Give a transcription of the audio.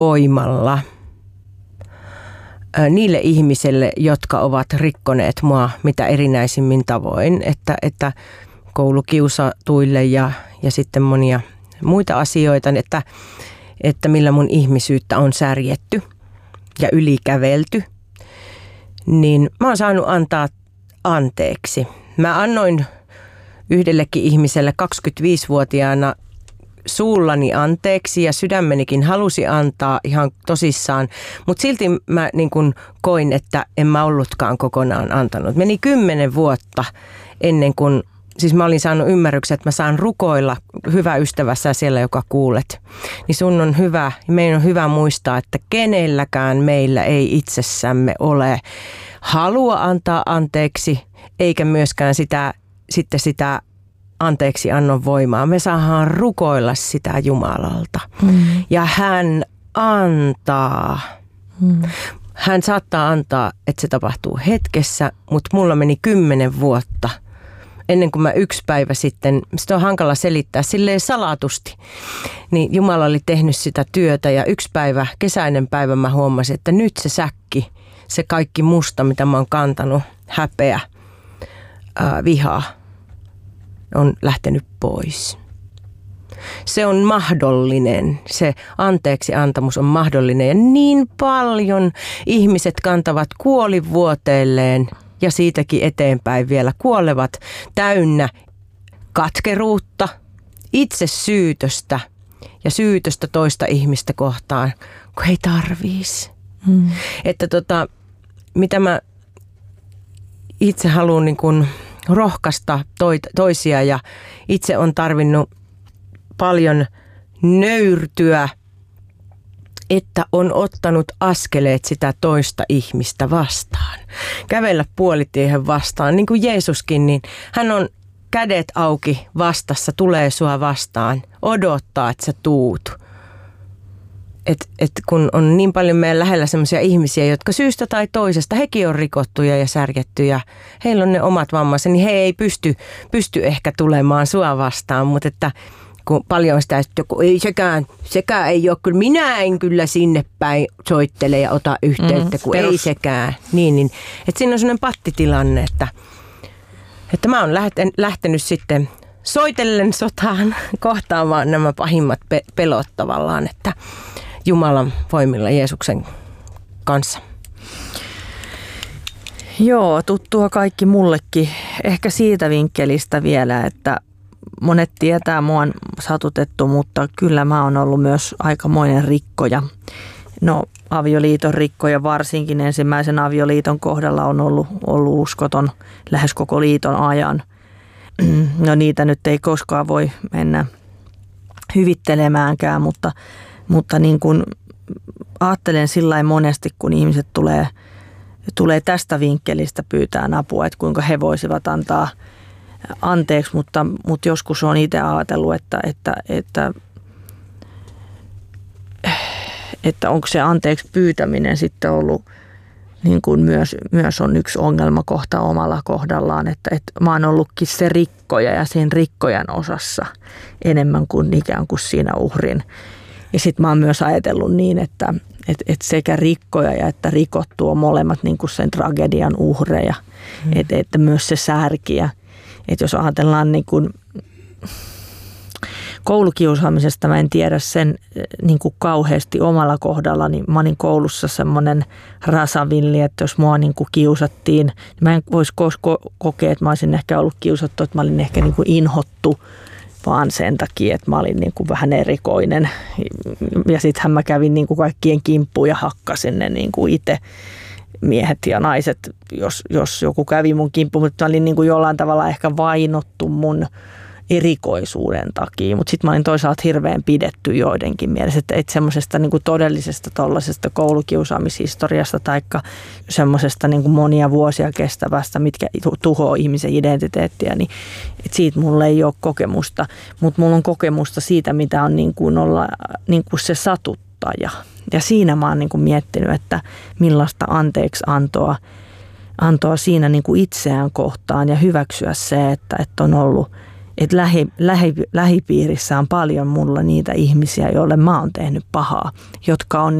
voimalla niille ihmisille, jotka ovat rikkoneet mua mitä erinäisimmin tavoin, että koulukiusatuille ja sitten monia muita asioita, että millä mun ihmisyyttä on särjetty ja ylikävelty, niin mä oon saanut antaa anteeksi. Mä annoin yhdellekin ihmiselle 25-vuotiaana suullani anteeksi ja sydämenikin halusi antaa ihan tosissaan, mutta silti mä niin kun koin, että en mä ollutkaan kokonaan antanut. Meni 10 vuotta ennen kuin, siis mä olin saanut ymmärryksen, että mä saan rukoilla, hyvä ystävä sä siellä, joka kuulet, niin sun on hyvä, meidän on hyvä muistaa, että kenelläkään meillä ei itsessämme ole halua antaa anteeksi, eikä myöskään sitä anteeksi annon voimaa. Me saadaan rukoilla sitä Jumalalta. Ja hän antaa. Hän saattaa antaa, että se tapahtuu hetkessä, mutta mulla meni 10 vuotta ennen kuin mä yksi päivä sitten, sitä on hankala selittää silleen salatusti, niin Jumala oli tehnyt sitä työtä ja yksi päivä, kesäinen päivä mä huomasin, että nyt se säkki, se kaikki musta, mitä mä oon kantanut, häpeä, viha, on lähtenyt pois. Se on mahdollinen, se anteeksi antamus on mahdollinen ja niin paljon ihmiset kantavat kuolivuoteelleen ja siitäkin eteenpäin vielä kuolevat täynnä katkeruutta, itsesyytöstä ja syytöstä toista ihmistä kohtaan, kun ei tarvitsisi. Että mitä mä itse haluan niin kuin rohkaista toisia ja itse on tarvinnut paljon nöyrtyä, että on ottanut askeleet sitä toista ihmistä vastaan. Kävellä puolitiehen vastaan, niin kuin Jeesuskin, niin hän on kädet auki vastassa, tulee sua vastaan, odottaa, että sä tuut. Et kun on niin paljon meidän lähellä sellaisia ihmisiä, jotka syystä tai toisesta, hekin on rikottuja ja särjettyjä, heillä on ne omat vammansa, niin he ei pysty ehkä tulemaan sua vastaan, mutta että kun paljon sitä, että ei sekään ei ole, kyllä minä en kyllä sinne päin soittele ja ota yhteyttä, kun ei sekään. Niin, että siinä on sellainen pattitilanne, että mä oon lähtenyt sitten soitellen sotaan kohtaamaan nämä pahimmat pelot tavallaan, että Jumalan voimilla Jeesuksen kanssa. Joo, tuttua kaikki mullekin. Ehkä siitä vinkkelistä vielä, että monet tietää, mua on satutettu, mutta kyllä mä oon ollut myös aikamoinen rikkoja. No, avioliiton rikkoja varsinkin ensimmäisen avioliiton kohdalla on ollut uskoton lähes koko liiton ajan. No niitä nyt ei koskaan voi mennä hyvittelemäänkään, mutta niin kuin ajattelen sillain monesti, kun ihmiset tulee tästä vinkkelistä pyytää apua, että kuinka he voisivat antaa anteeksi, mutta joskus on itse ajatellut, että onko se anteeksi pyytäminen sitten ollut niin kuin myös on yksi ongelmakohta omalla kohdallaan, että mä oon ollutkin se rikkoja ja sen rikkojan osassa enemmän kuin ikään kuin siinä uhrin. Ja sitten mä oon myös ajatellut niin, että sekä rikkoja ja että rikottu on molemmat niin kuin sen tragedian uhreja, että myös se särkiä. Että jos ajatellaan niin kuin koulukiusaamisesta, mä en tiedä sen niin kuin kauheasti omalla kohdalla, niin mä olin koulussa semmoinen rasavilli, että jos mua niin kuin kiusattiin, niin mä en voisi kokea, että mä olisin ehkä ollut kiusattu, että mä olin ehkä niin kuin inhottu vaan sen takia, että mä olin niin kuin vähän erikoinen. Ja sittenhän mä kävin niin kuin kaikkien kimppuun ja hakkasin ne niin kuin itse. Miehet ja naiset, jos joku kävi mun kimppuun, mutta mä olin niin kuin jollain tavalla ehkä vainottu mun erikoisuuden takia, mutta sitten mä olin toisaalta hirveän pidetty joidenkin mielessä, että semmoisesta niin kuin todellisesta tollaisesta koulukiusaamishistoriasta tai semmoisesta niin kuin monia vuosia kestävästä, mitkä tuhoaa ihmisen identiteettiä, niin että siitä mulla ei ole kokemusta, mutta mulla on kokemusta siitä, mitä on niin kuin olla niin kuin se satuttaja. Ja siinä mä oon niin kuin miettinyt, että millaista anteeksi antoa siinä niin kuin itseään kohtaan ja hyväksyä se, että on ollut, että lähipiirissä on paljon mulla niitä ihmisiä, joille mä oon tehnyt pahaa, jotka on